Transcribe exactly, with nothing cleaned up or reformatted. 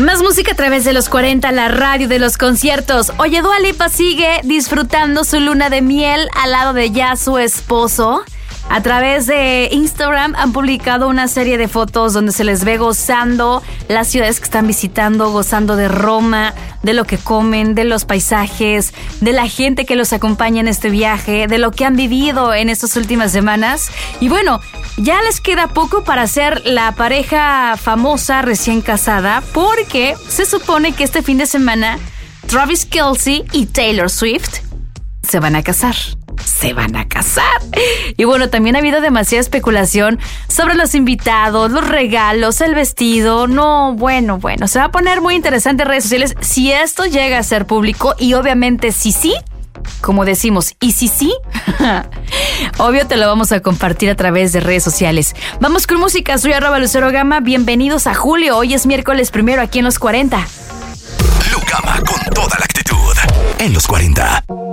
Más música a través de los cuarenta, la radio de los conciertos. Oye, Dua Lipa sigue disfrutando su luna de miel al lado de ya su esposo. A través de Instagram han publicado una serie de fotos donde se les ve gozando las ciudades que están visitando, gozando de Roma, de lo que comen, de los paisajes, de la gente que los acompaña en este viaje, de lo que han vivido en estas últimas semanas. Y bueno, ya les queda poco para ser la pareja famosa recién casada, porque se supone que este fin de semana Travis Kelce y Taylor Swift se van a casar. Se van a casar. Y bueno, también ha habido demasiada especulación sobre los invitados, los regalos, el vestido. No, bueno, bueno, se va a poner muy interesante en redes sociales si esto llega a ser público. Y obviamente si sí, como decimos, y si sí, obvio te lo vamos a compartir a través de redes sociales. Vamos con música, soy arroba Lucero Gama. Bienvenidos a julio, hoy es miércoles primero aquí en Los cuarenta. Lucama con toda la actitud en Los cuarenta.